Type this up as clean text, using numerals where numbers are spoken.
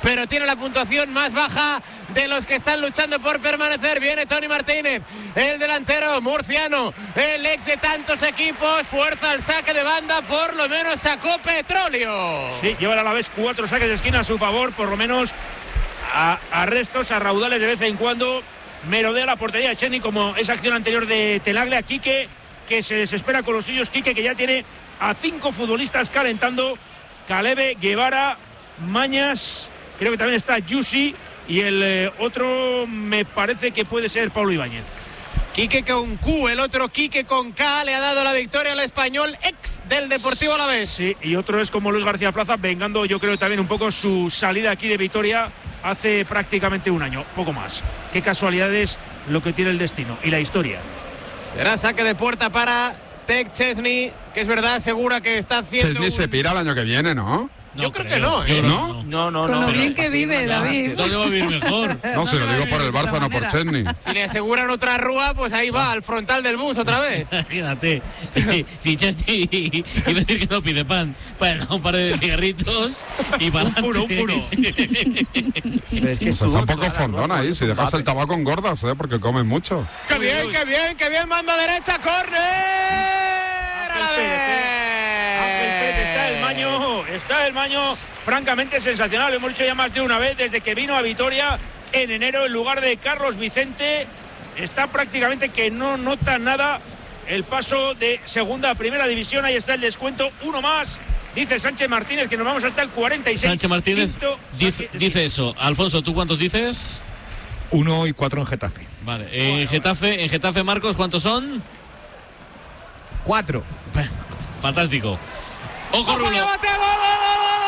pero tiene la puntuación más baja de los que están luchando por permanecer. Viene Tony Martínez, el delantero murciano, el ex de tantos equipos, fuerza al saque de banda, por lo menos sacó petróleo. Sí, lleva a la vez 4 saques de esquina a su favor, por lo menos a arrestos, a raudales de vez en cuando. Merodea la portería de Chesney, como esa acción anterior de Tenaglia. Quique, que se desespera con los suyos. Quique, que ya tiene a 5 futbolistas calentando: Calebe, Guevara, Mañas, creo que también está Yusi, y el otro me parece que puede ser Pablo Ibáñez. Quique con Q, el otro Quique con K, le ha dado la victoria al Español, ex del Deportivo Alavés. Sí, y otro es como Luis García Plaza, vengando yo creo también un poco su salida aquí de Vitoria hace prácticamente un año, poco más. Qué casualidades lo que tiene el destino y la historia. Será saque de puerta para Tech Chesney, que es verdad, segura que está haciendo. Chesney se pira el año que viene, ¿no? Yo creo que no, ¿eh? ¿No? No. Con lo bien que vive, David. ¿Dónde va a vivir mejor? No, se lo digo por el Barça, no por Chesney. Si le aseguran otra rúa, pues ahí va, al frontal del bus otra vez. Imagínate, si Chesney iba a decir que no pide pan, bueno, un par de cigarritos y para un puro. Pero es que Pues está un poco fondón ahí, si dejas el tabaco engordas, porque comen mucho. ¡Qué bien, qué bien, qué bien! Manda derecha, córner. Está el maño francamente sensacional. Lo hemos dicho ya más de una vez desde que vino a Vitoria en enero en lugar de Carlos Vicente. Está prácticamente que no nota nada el paso de segunda a primera división. Ahí está el descuento, uno más. Dice Sánchez Martínez que nos vamos hasta el 46. Sánchez Martínez dice eso. Alfonso, ¿tú cuántos dices? 1 y 4 en Getafe. Vale, en Getafe, Marcos, ¿cuántos son? 4. Fantástico. ¡Ojo, Rulo! ¡Llévate, gol!